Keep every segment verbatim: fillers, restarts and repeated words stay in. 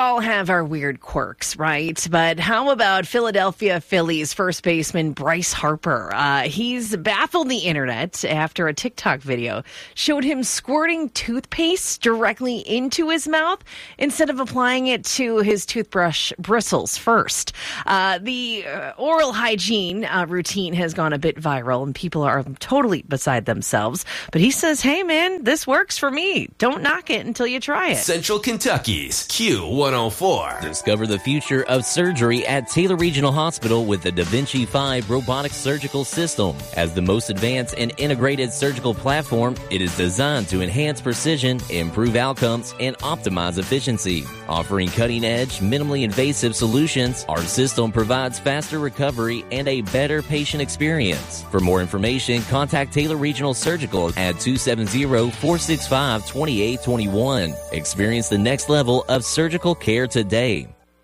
all have our weird quirks, right? But how about Philadelphia Phillies first baseman Bryce Harper? Uh, he's baffled the internet after a TikTok video showed him squirting toothpaste directly into his mouth instead of applying it to his toothbrush bristles first. Uh, the uh, oral hygiene uh, routine has gone a bit viral, and people are totally beside themselves. But he says, hey, man, this works for me. Don't knock it until you try it. Central Kentucky's Q one oh four. Discover the future of surgery at Taylor Regional Hospital with the Da Vinci five robotic surgical system. As the most advanced and integrated surgical platform, it is designed to enhance precision, improve outcomes, and optimize efficiency. Offering cutting-edge, minimally invasive solutions, our system provides faster recovery and a better patient experience. For more information, contact Taylor Regional Surgical at two seven zero, four six five, two eight two one. Experience the next level of surgical care today.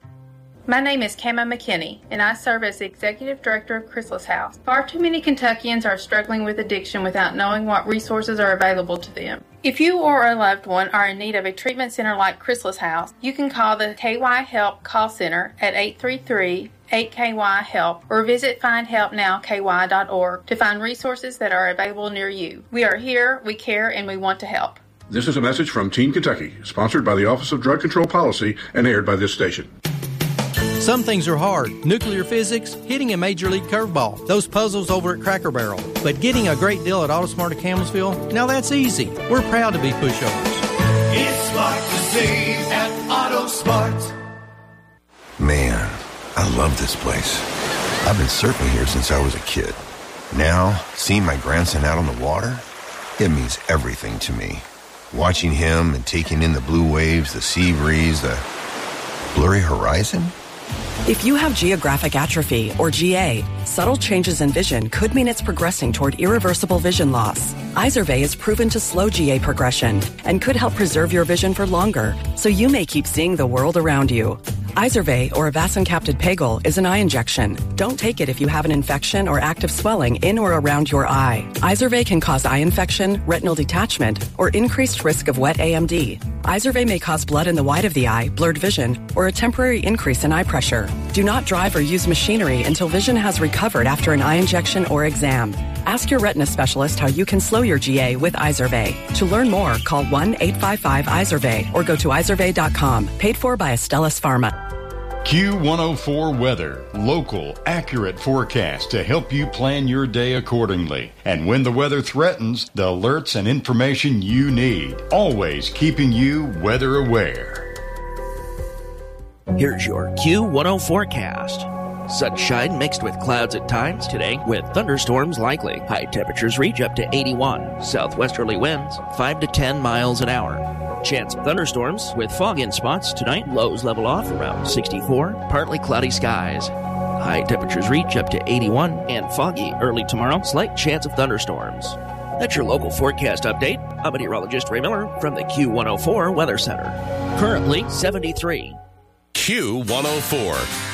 My name is Kama McKinney, and I serve as the Executive Director of Chrysalis House. Far too many Kentuckians are struggling with addiction without knowing what resources are available to them. If you or a loved one are in need of a treatment center like Chrysalis House, you can call the K Y Help call center at eight three three, eight K Y HELP or visit find help now K Y dot org to find resources that are available near you. We are here, we care, and we want to help. This is a message from Teen Kentucky, sponsored by the Office of Drug Control Policy and aired by this station. Some things are hard. Nuclear physics, hitting a major league curveball, those puzzles over at Cracker Barrel. But getting a great deal at AutoSmart of Campbellsville, now that's easy. We're proud to be pushovers. It's smart to save at AutoSmart. Man, I love this place. I've been surfing here since I was a kid. Now, seeing my grandson out on the water, it means everything to me. Watching him and taking in the blue waves, the sea breeze, the blurry horizon. If you have geographic atrophy, or G A, subtle changes in vision could mean it's progressing toward irreversible vision loss. Izervay is proven to slow G A progression and could help preserve your vision for longer, so you may keep seeing the world around you. Izervay, or avacincaptad pegol, is an eye injection. Don't take it if you have an infection or active swelling in or around your eye. Izervay can cause eye infection, retinal detachment, or increased risk of wet A M D. Izervay may cause blood in the white of the eye, blurred vision, or a temporary increase in eye pressure. Do not drive or use machinery until vision has recovered after an eye injection or exam. Ask your retina specialist how you can slow your G A with Izervay. To learn more, call one eight five five Izervay or go to izervay dot com. Paid for by Astellas Pharma. Q one oh four Weather. Local, accurate forecast to help you plan your day accordingly. And when the weather threatens, the alerts and information you need. Always keeping you weather aware. Here's your Q one oh forecast. Sunshine mixed with clouds at times today, with thunderstorms likely. High temperatures reach up to eighty-one. Southwesterly winds five to ten miles an hour. Chance of thunderstorms with fog in spots tonight. Lows level off around sixty-four. Partly cloudy skies. High temperatures reach up to eighty-one and foggy early tomorrow. Slight chance of thunderstorms. That's your local forecast update. I'm meteorologist Ray Miller from the Q one oh four Weather Center. Currently seventy-three. Q one oh four.